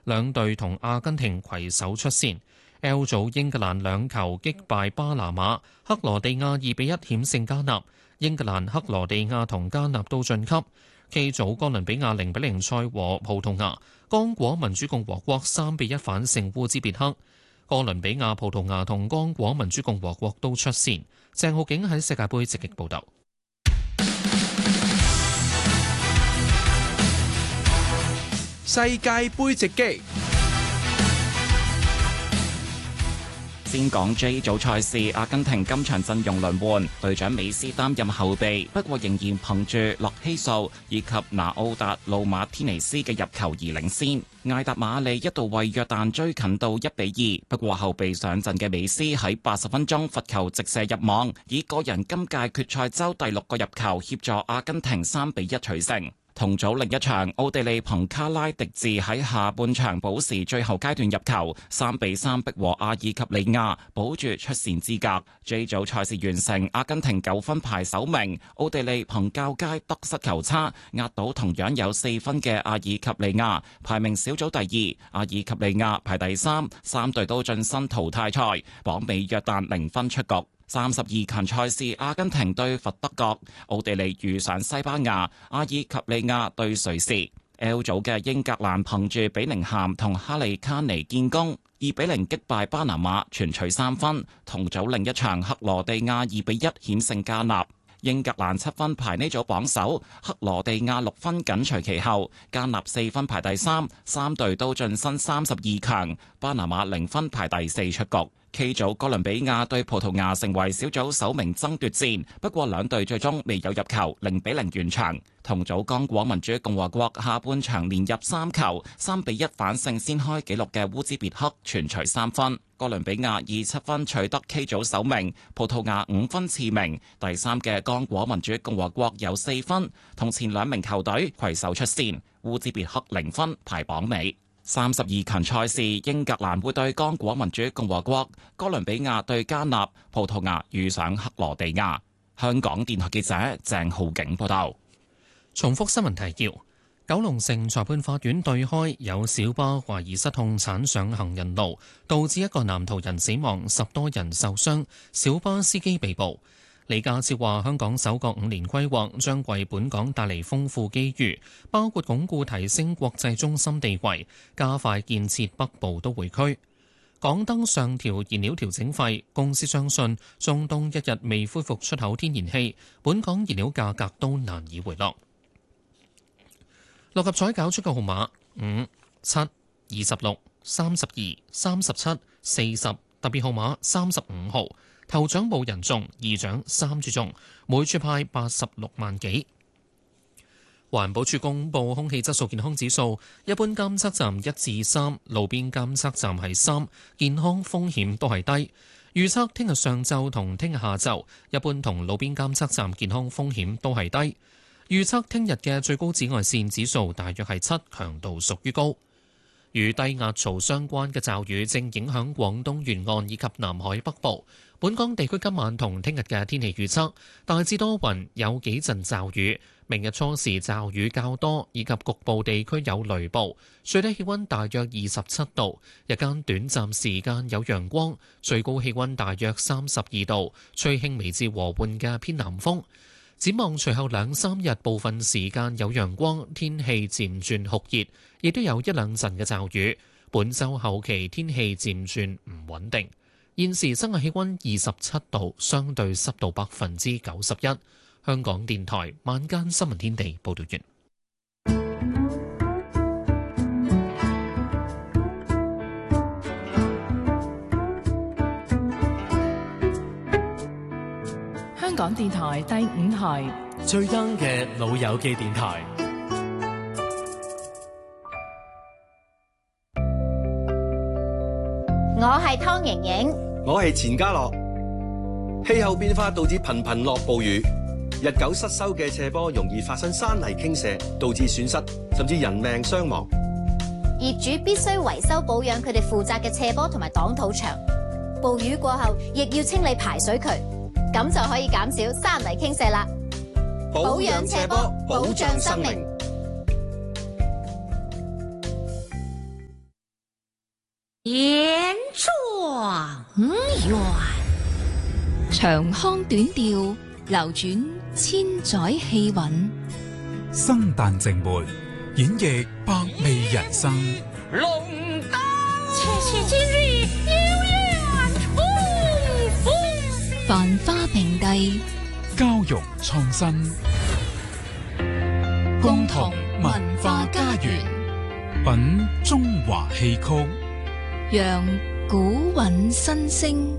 兩隊同阿根廷攜手出線。L 組英格蘭兩球擊敗巴拿馬，克羅地亞2-1險勝加納。英格蘭、克羅地亞同加納都晉級。K 組哥倫比亞0-0賽和葡萄牙，剛果民主共和國3-1反勝烏茲別克。哥倫比亞、葡萄牙同剛果民主共和國都出線。鄭浩景喺世界盃直擊報導。 世界盃直擊。 先講 J 組賽事，阿根廷今場陣容輪換，隊長美斯擔任後備，不過仍然憑住洛希素以及拿奧達路馬天尼斯嘅入球而領先。艾達馬利一度為約旦追近到1-2，不過後備上陣嘅美斯喺80分鐘罰球直射入網，以個人今屆決賽周第6個入球協助阿根廷3-1取勝。同組另一場，奧地利憑卡拉迪治喺下半場補時最後階段入球，3-3逼和阿爾及利亞，保住出線資格。J 組賽事完成，阿根廷9分排首名，奧地利憑較佳得失球差壓倒同樣有4分嘅阿爾及利亞，排名小組第2，阿爾及利亞排第3，三隊都晉身淘汰賽，榜尾約旦0分出局。32強賽事，阿根廷對佛得角，奧地利遇上西班牙，阿爾及利亞對瑞士。L 組嘅英格蘭憑住比寧咸同哈利卡尼建功，2-0擊敗巴拿馬，全取3分。同組另一場，克羅地亞2-1險勝加納。英格蘭7分排呢組榜首，克羅地亞6分緊隨其後，加納4分排第3，三隊都晉身32強，巴拿馬0分排第4出局。K 組哥倫比亞對葡萄牙成為小組首名爭奪戰，不過兩隊最終未有入球，0-0完場。同組剛果民主共和國下半場連入3球，3-1反勝先開紀錄嘅烏茲別克，全取3分。哥倫比亞以7分取得 K 組首名，葡萄牙5分次名，第3嘅剛果民主共和國有4分，同前2名球隊攜手出線。烏茲別克0分排榜尾。32強賽事，英格蘭會對剛果民主共和國，哥倫比亞對加納，葡萄牙遇上克羅地亞。香港電台記者鄭浩景報道。 重複新聞提要：九龍城裁判法院對開有小巴懷疑失控鏟上行人路，導致一個男途人死亡，10多人受傷，小巴司機被捕。李家超話：香港首個5年規劃將為本港帶嚟豐富機遇，包括鞏固提升國際中心地位，加快建設北部都會區。港燈上調燃料調整費，公司相信中東一日未恢復出口天然氣，本港燃料價格都難以回落。六合彩攪出嘅號碼5、7、26、32、37、40，特別號碼35號。頭獎冇人中，二獎3注中，每注派86萬幾。環保署公布空氣質素健康指數，一般監測站1至3，路邊監測站係3，健康風險都係低。預測聽日上晝同聽日下晝，一般同路邊監測站健康風險都係低。預測聽日嘅最高紫外線指數大約係7，強度屬於高。與低壓槽相關嘅驟雨正影響廣東沿岸以及南海北部。本港地區今晚同聽日嘅天氣預測，大致多雲，有幾陣驟雨。明日初時驟雨較多，以及局部地區有雷暴。最低氣溫大約27度，日間短暫時間有陽光，最高氣溫大約32度，吹輕微至和緩嘅偏南風。展望隨後2-3日，部分時間有陽光，天氣漸轉酷熱，亦都有1-2陣嘅驟雨。本週後期天氣漸轉唔穩定。現時室外氣溫27度，相對濕度91%。香港電台晚間新聞天地報道完。 香港電台第5台最 young 嘅老友記電台。 我係湯盈盈。 我係錢家樂。氣候變化導致頻頻落暴雨，日久失修嘅斜坡容易發生山泥傾瀉，導致損失甚至人命傷亡。 業主必須維修保養佢哋負責嘅斜坡同埋擋土牆。暴雨過後，亦要清理排水渠，咁就可以減少山泥傾瀉啦。保養斜坡，保障生命。 長腔短調，流轉千載氣韻。 生旦淨末，演繹百味人生。 龍燈，且喜今日有緣重逢。 繁花並蒂， 交融創新，共同文化家園，品中華戲曲， 讓古韻新聲。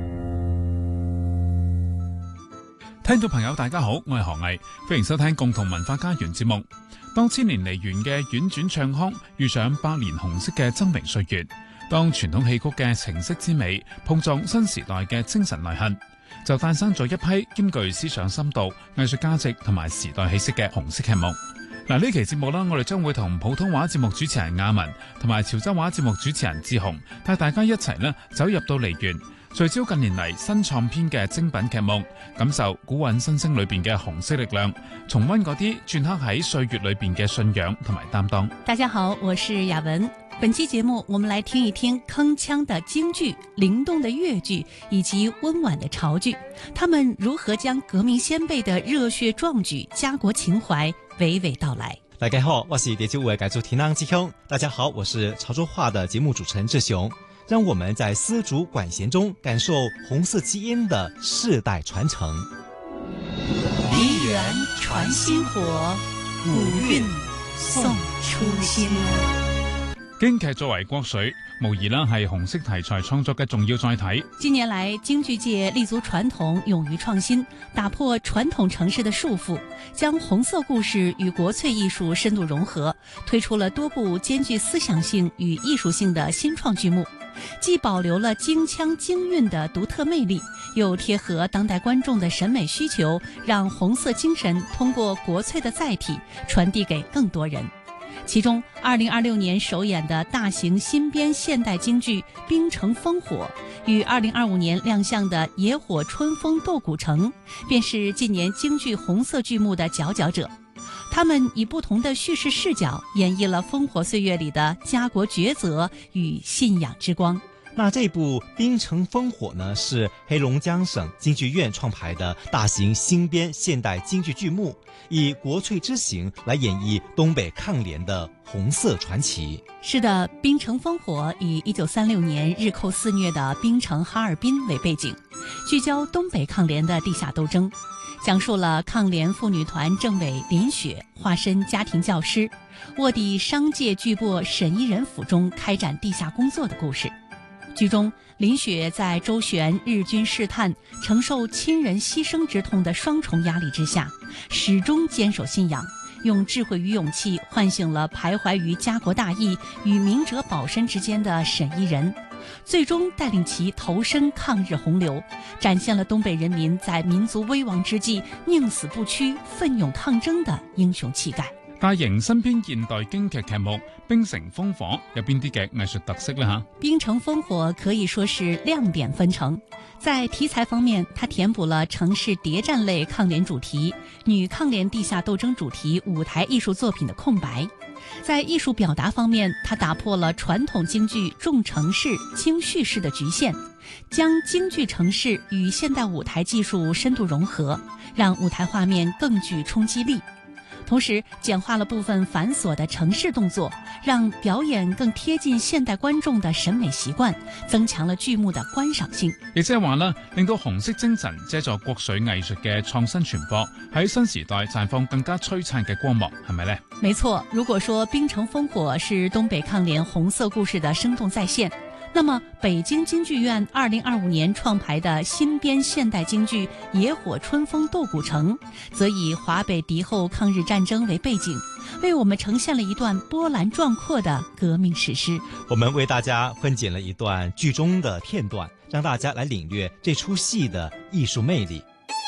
聽眾朋友大家好，我係何毅，歡迎收聽共同文化家園節目。當千年梨園嘅婉轉唱腔遇上百年紅色嘅崢嶸歲月，當傳統戲曲嘅情色之美碰撞新時代嘅精神內涵，就誕生咗一批兼具思想深度、藝術價值同埋時代氣息嘅紅色劇目。嗱，呢期節目啦，我哋將會同普通話節目主持人亞文同埋潮州話節目主持人志雄帶大家一齊咧走入到梨園，聚焦近年嚟新創編嘅精品劇目，感受古韻新聲裏邊嘅紅色力量，重溫嗰啲鐫刻喺歲月裏邊嘅信仰同埋擔當。 大家好，我是雅文。本期節目我們來聽一聽鏗鏘的京劇、靈動的粵劇以及溫婉的潮劇，他們如何將革命先輩的熱血壯舉、家國情懷娓娓道來。 大家好，我是第95改組田郎志雄。大家好，我是潮州話的節目主持人志雄。讓我們在絲竹管弦中感受紅色基因的世代傳承。 梨園傳薪火，古韻送初心。 京劇作為國粹，無疑啦係紅色題材創作嘅重要載體。 近年來，京劇界立足傳統，勇於創新，打破傳統程式的束縛，將紅色故事與國粹藝術深度融合，推出了多部兼具思想性與藝術性的新創劇目，既保留了京腔京韻的獨特魅力，又貼合當代觀眾的審美需求，讓紅色精神通過國粹的載體傳遞給更多人。其中2026年首演的大型新編現代京劇《冰城烽火》與2025年亮相的《野火春風鬥古城》便是近年京劇紅色劇目的佼佼者。他們以不同的敘事視角演繹了烽火歲月裏的家國抉擇與信仰之光。 那這部《冰城烽火》呢，是黑龍江省京劇院創排的大型新編現代京劇劇目，以國粹之形來演繹東北抗聯的紅色傳奇。 是的，《冰城烽火》以1936年日寇肆虐的冰城哈爾濱為背景，聚焦東北抗聯的地下鬥爭，講述了抗聯婦女團政委林雪化身家庭教師，臥底商界巨擘沈一人府中開展地下工作的故事。劇中，林雪在周旋日軍試探、承受親人犧牲之痛的雙重壓力之下，始終堅守信仰，用智慧與勇氣喚醒了徘徊於家國大義與明哲保身之間的沈一人，最終帶領其投身抗日洪流，展現了東北人民在民族危亡之際寧死不屈、奮勇抗爭的英雄氣概。 大型新編現代京劇劇目《冰城烽火》有邊啲嘅藝術特色呢？《 冰城烽火》可以說是亮點紛呈。在題材方面，它填補了城市諜戰類抗聯主題、女抗聯地下鬥爭主題舞台藝術作品的空白。在藝術表達方面，它打破了傳統京劇重程式輕敘事的局限，將京劇程式與現代舞台技術深度融合，讓舞台畫面更具衝擊力。同時簡化了部分繁瑣的程式動作，讓表演更貼近現代觀眾的審美習慣，增強了劇目的觀賞性。 亦即係話啦，令到紅色精神借助國粹藝術嘅創新傳播，喺新時代綻放更加璀璨嘅光芒，係咪呢？ 沒錯，如果說《冰城烽火》是東北抗聯紅色故事的生動再現，那麼北京京劇院2025年創排的新編現代京劇《野火春風鬥古城》，則以華北敵後抗日戰爭為背景，為我們呈現了一段波瀾壯闊的革命史詩。 我們為大家分揀了一段劇中的片段，讓大家來領略這出戲的藝術魅力。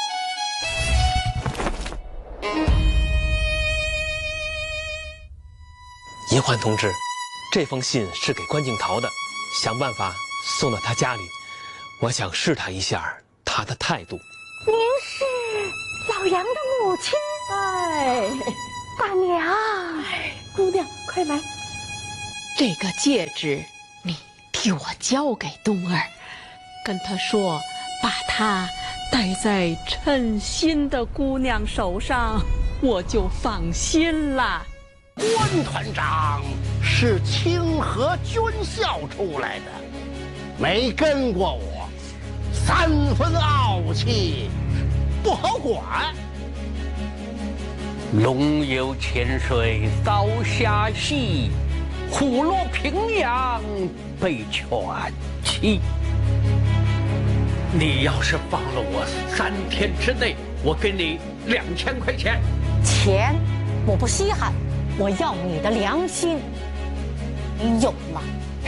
銀環同志，這封信是給關敬陶的，想辦法送到他家裏，我想試探一下他的態度。 您是老楊的母親？哎，大娘，姑娘，快來！ 這個戒指你替我交給冬兒， 跟他说，把他戴在称心的姑娘手上，我就放心了。 关团长是清河军校出来的，没跟过我，3分傲气，不好管。 龙游浅水遭虾戏，虎落平阳被犬欺。你要是放了我3天之内，我给你2000块钱。 钱我不稀罕，我要你的良心。你有吗？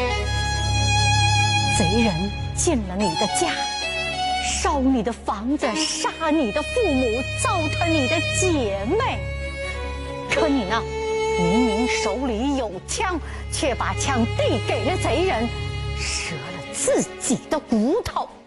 贼人进了你的家，烧你的房子，杀你的父母，糟蹋你的姐妹。可你呢，明明手里有枪，却把枪递给了贼人，折了自己的骨头。